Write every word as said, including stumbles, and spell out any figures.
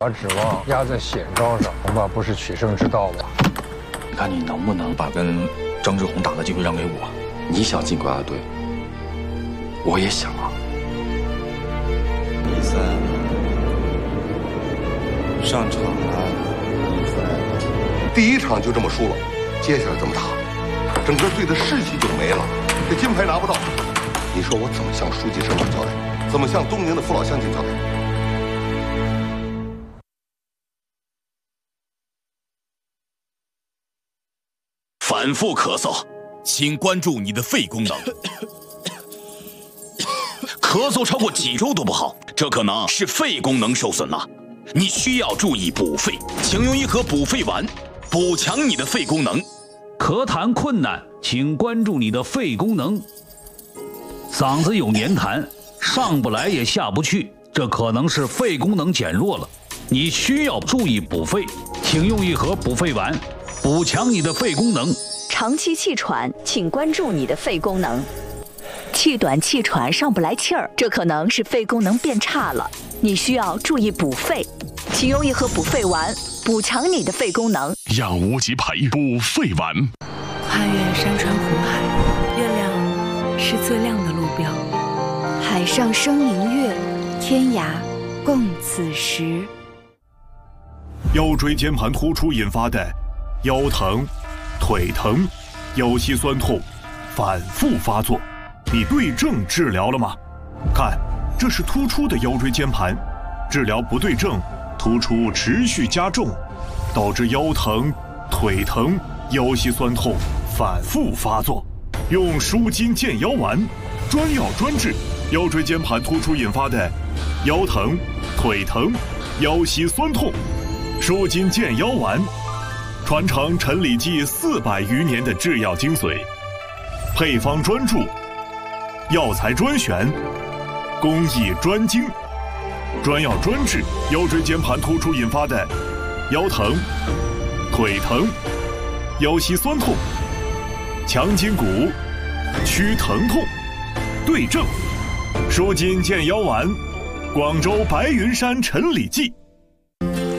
把指望压在险招上，恐怕不是取胜之道吧。 你看你能不能把跟张志宏打的机会让给我？ 你想进国家队，我也想啊。 比赛上场了，比赛第一场就这么输了，接下来怎么打？整个队的士气就没了，这金牌拿不到，你说我怎么向书记省长交代？怎么向东宁的父老乡亲交代？ 反复咳嗽，请关注你的肺功能。咳嗽超过几周都不好，这可能是肺功能受损了。你需要注意补肺，请用一盒补肺丸，补强你的肺功能。 咳痰困难，请关注你的肺功能。嗓子有黏痰，上不来也下不去，这可能是肺功能减弱了。你需要注意补肺，请用一盒补肺丸，补强你的肺功能。 长期气喘，请关注你的肺功能。气短气喘上不来气儿，这可能是肺功能变差了，你需要注意补肺，请用一盒补肺丸，补强你的肺功能。 养无极培补肺丸。 跨越山川湖海，月亮是最亮的路标。 海上生明月，天涯共此时。 腰椎间盘突出引发的腰疼、腿疼、腰膝酸痛反复发作，你对症治疗了吗？看，这是突出的腰椎间盘，治疗不对症，突出持续加重，导致腰疼、腿疼、腰膝酸痛反复发作。用舒筋健腰丸，专药专治腰椎间盘突出引发的腰疼、腿疼、腰膝酸痛。舒筋健腰丸，传承陈李济四百余年的制药精髓，配方专注，药材专选，工艺专精，专药专治腰椎间盘突出引发的腰疼、腿疼、腰膝酸痛，强筋骨，祛疼痛，对症。舒筋健腰丸，广州白云山陈李济。